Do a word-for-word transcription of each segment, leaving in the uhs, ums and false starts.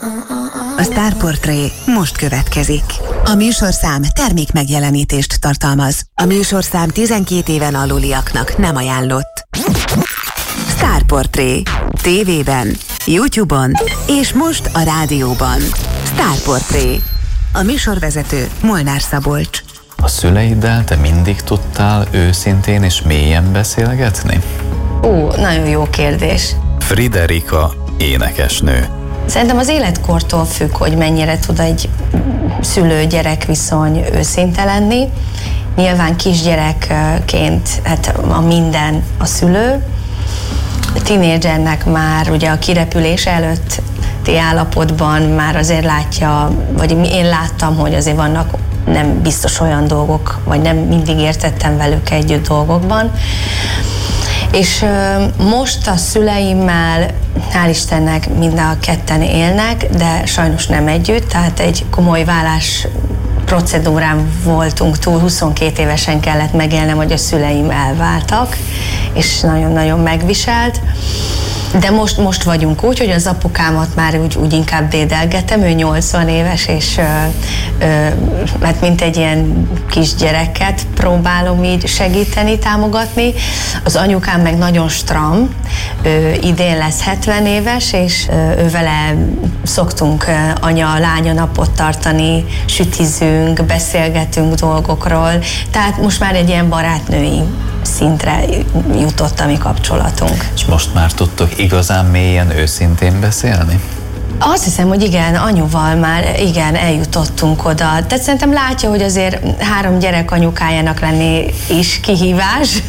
A Star Portré most következik. A műsorszám termék megjelenítést tartalmaz. A műsorszám tizenkét éven aluliaknak nem ajánlott. Star Portré. Tévében, YouTube-on és most a rádióban. Star Portré. A műsorvezető Molnár Szabolcs. A szüleiddel te mindig tudtál őszintén és mélyen beszélgetni? Ú, nagyon jó kérdés. Friderika énekesnő. Szerintem az életkortól függ, hogy mennyire tud egy szülő-gyerek viszony őszinte lenni. Nyilván kisgyerekként hát a minden a szülő. A tínédzsernek már ugye a kirepülés előtti állapotban már azért látja, vagy én láttam, hogy azért vannak nem biztos olyan dolgok, vagy nem mindig értettem velük együtt dolgokban. És most a szüleimmel, hál' Istennek mind a ketten élnek, de sajnos nem együtt, tehát egy komoly válás procedúrán voltunk túl, huszonkét évesen kellett megélnem, hogy a szüleim elváltak, és nagyon-nagyon megviselt. De most, most vagyunk úgy, hogy az apukámat már úgy, úgy inkább dédelgetem, ő nyolcvan éves, és ö, ö, hát mint egy ilyen kisgyereket próbálom így segíteni, támogatni. Az anyukám meg nagyon stram, ő idén lesz hetven éves, és ő vele szoktunk anya-lánya napot tartani, sütizünk, beszélgetünk dolgokról, tehát most már egy ilyen barátnői szintre jutott a mi kapcsolatunk. És most már tudtok igazán mélyen, őszintén beszélni? Azt hiszem, hogy igen, anyuval már igen, eljutottunk oda. Tehát szerintem látja, hogy azért három gyerek anyukájának lenni is kihívás,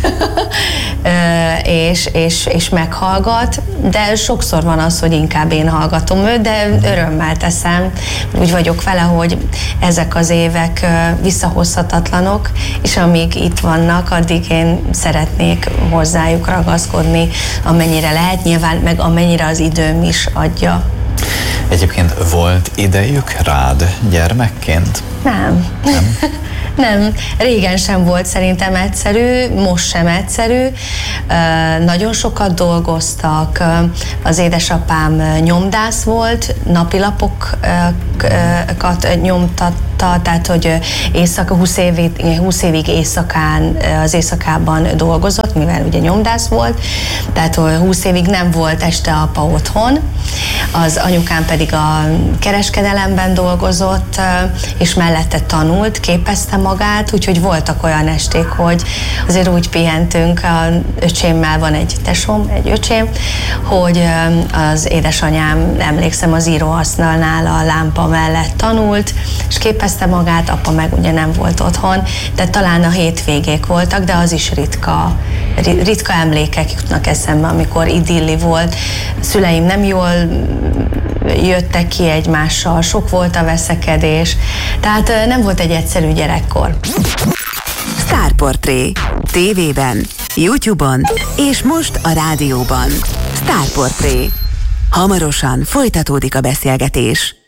és, és, és meghallgat, de sokszor van az, hogy inkább én hallgatom őt, de örömmel teszem. Úgy vagyok vele, hogy ezek az évek visszahozhatatlanok, és amíg itt vannak, addig én szeretnék hozzájuk ragaszkodni, amennyire lehet, nyilván meg amennyire az időm is adja. Egyébként volt idejük rád gyermekként? Nem. Nem? Nem, régen sem volt szerintem egyszerű, most sem egyszerű. Nagyon sokat dolgoztak, az édesapám nyomdász volt, napilapokat nyomtatta, tehát hogy éjszaka, húsz évig, húsz évig éjszakán, az éjszakában dolgozott, mivel ugye nyomdász volt, tehát húsz évig nem volt este apa otthon. Az anyukám pedig a kereskedelemben dolgozott, és mellette tanult, képezte magát, úgyhogy voltak olyan esték, hogy azért úgy pihentünk, a öcsémmel van egy tesóm, egy öcsém, hogy az édesanyám, emlékszem, az íróasztalnál a lámpa mellett tanult, és képezte magát, apa meg ugye nem volt otthon, de talán a hétvégék voltak, de az is ritka, ritka emlékek jutnak eszembe, amikor idilli volt. A szüleim nem jól jöttek ki egymással, sok volt a veszekedés, tehát nem volt egy egyszerű gyerekkor. Star Portré. Tévében, YouTube-on és most a rádióban. Star Portré. Hamarosan folytatódik a beszélgetés.